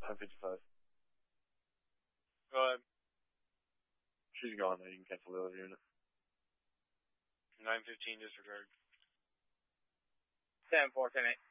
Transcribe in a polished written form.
10:55. Go ahead. She's gone now. You can cancel the other unit. 9:15 disregard. 10-4, 10-8.